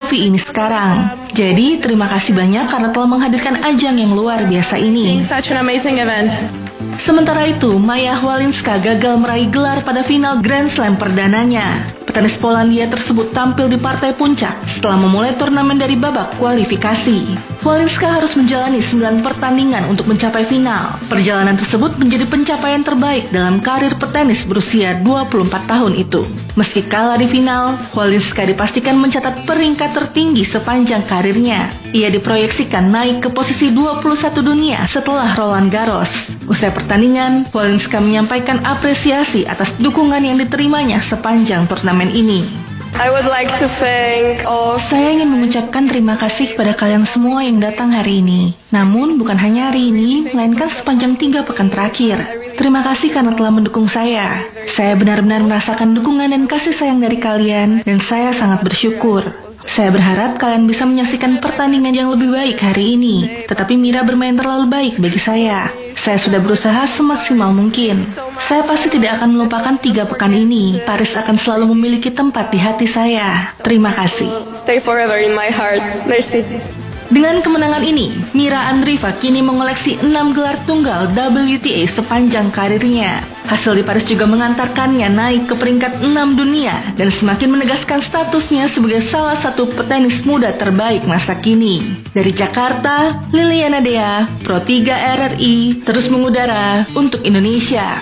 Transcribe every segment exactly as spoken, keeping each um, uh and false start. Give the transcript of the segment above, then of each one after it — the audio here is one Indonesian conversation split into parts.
trofi ini sekarang. Jadi terima kasih banyak karena telah menghadirkan ajang yang luar biasa ini. Sementara itu, Maja Walinska gagal meraih gelar pada final Grand Slam perdananya. Petenis Polandia tersebut tampil di partai puncak setelah memulai turnamen dari babak kualifikasi. Walinska harus menjalani sembilan pertandingan untuk mencapai final. Perjalanan tersebut menjadi pencapaian terbaik dalam karir petenis berusia dua puluh empat tahun itu. Meski kalah di final, Walinska dipastikan mencatat peringkat tertinggi sepanjang karirnya. Ia diproyeksikan naik ke posisi dua puluh satu dunia setelah Roland Garros. Usai pertandingan, Walinska menyampaikan apresiasi atas dukungan yang diterimanya sepanjang turnamen ini. I would like to thank all... Saya ingin mengucapkan terima kasih kepada kalian semua yang datang hari ini. Namun bukan hanya hari ini, melainkan sepanjang tiga pekan terakhir. Terima kasih karena telah mendukung saya. Saya benar-benar merasakan dukungan dan kasih sayang dari kalian, dan saya sangat bersyukur. Saya berharap kalian bisa menyaksikan pertandingan yang lebih baik hari ini. Tetapi Mira bermain terlalu baik bagi saya. Saya sudah berusaha semaksimal mungkin. Saya pasti tidak akan melupakan tiga pekan ini. Paris akan selalu memiliki tempat di hati saya. Terima kasih. Stay forever in my heart. Merci. Dengan kemenangan ini, Mira Andreeva kini mengoleksi enam gelar tunggal W T A sepanjang karirnya. Hasil di Paris juga mengantarkannya naik ke peringkat enam dunia dan semakin menegaskan statusnya sebagai salah satu petenis muda terbaik masa kini. Dari Jakarta, Liliana Dea, Pro tiga R R I, terus mengudara untuk Indonesia.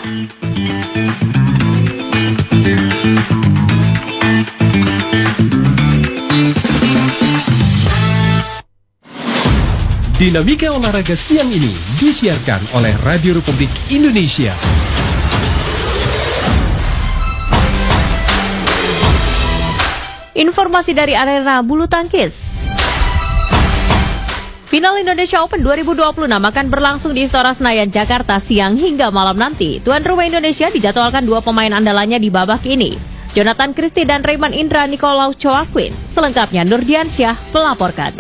Dinamika olahraga siang ini disiarkan oleh Radio Republik Indonesia. Informasi dari arena bulu tangkis. Final Indonesia Open dua ribu dua puluh enam akan berlangsung di Istora Senayan, Jakarta siang hingga malam nanti. Tuan rumah Indonesia dijadwalkan dua pemain andalannya di babak ini, Jonathan Christie dan Raymond Indra Nikolaus Joaquin. Selengkapnya Nurdiansyah melaporkan.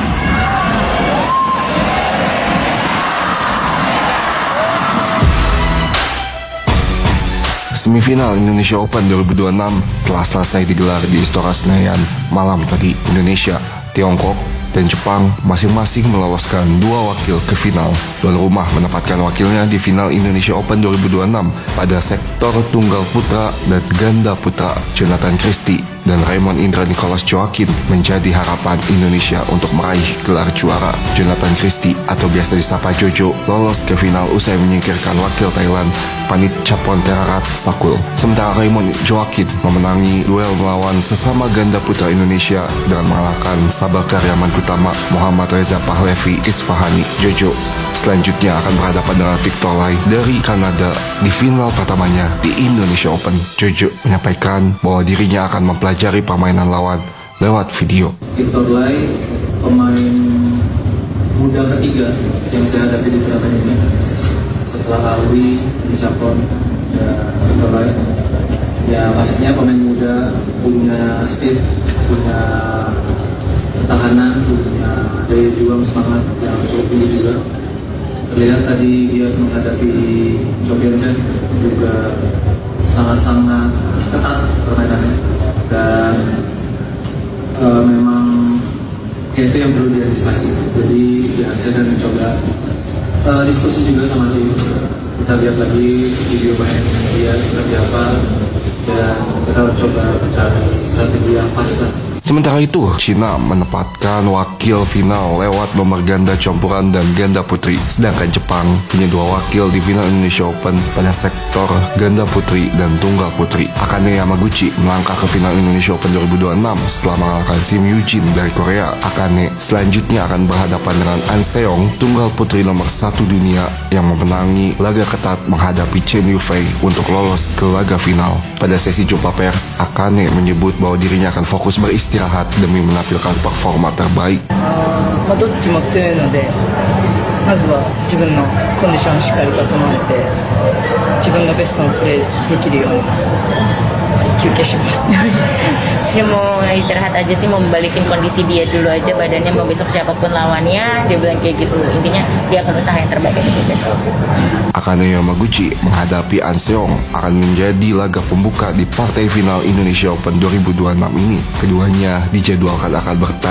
Semifinal Indonesia Open dua ribu dua puluh enam telah selesai digelar di Istora Senayan malam tadi. Indonesia, Tiongkok, dan Jepang masing-masing meloloskan dua wakil ke final. Tuan rumah menempatkan wakilnya di final Indonesia Open dua ribu dua puluh enam pada sektor tunggal putra dan ganda putra. Jonathan Christie dan Raymond Indra Nikolaus Joaquin menjadi harapan Indonesia untuk meraih gelar juara. Jonathan Christie atau biasa disapa Jojo lolos ke final usai menyingkirkan wakil Thailand Panit Chaponterarat Sakul. Sementara Raymond Joaquin memenangi duel melawan sesama ganda putra Indonesia dengan mengalahkan Sabakar Yaman Utama Muhammad Reza Pahlevi Isfahani. Jojo selanjutnya akan berhadapan dengan Victor Lai dari Kanada di final pertamanya di Indonesia Open. Jojo menyampaikan bahwa dirinya akan mempelajari permainan lawan lewat video. Victor Lai, pemain muda ketiga yang saya hadapi di turnamen ini. Setelah Alwi, Chapon, dan Victor Lai, ya pastinya pemain muda punya speed, punya pertahanan, punya daya juang semangat yang cukup tinggi juga. Terlihat tadi dia menghadapi Joe Jensen juga sangat-sangat ketat permainannya, dan uh, memang ya, itu yang perlu diantisipasi. Jadi ya saya akan mencoba uh, diskusi juga sama tim. Kita lihat lagi video main dia seperti apa, dan kita coba mencari strategi yang pas lah. Sementara itu, Cina menempatkan wakil final lewat nomor ganda campuran dan ganda putri. Sedangkan Jepang punya dua wakil di final Indonesia Open pada sektor ganda putri dan tunggal putri. Akane Yamaguchi melangkah ke final Indonesia Open dua ribu dua puluh enam setelah mengalahkan Sim Eugene dari Korea. Akane selanjutnya akan berhadapan dengan An Seong, tunggal putri nomor satu dunia yang memenangi laga ketat menghadapi Chen Yufei untuk lolos ke laga final. Pada sesi jumpa pers, Akane menyebut bahwa dirinya akan fokus beristirahat demi menampilkan performa terbaik. まあどっちも強いので、まずは自分のコンディションをしっかり整えて、自分がベストのプレーできるように休憩します。 Dia mau istirahat aja sih, mau membalikin kondisi dia dulu aja badannya, mau besok siapapun lawannya, dia bilang kayak gitu. Intinya dia akan usaha yang terbaik dari besok. Akane Yamaguchi menghadapi An Seong akan menjadi laga pembuka di partai final Indonesia Open dua ribu dua puluh enam ini. Keduanya dijadwalkan akan bertanding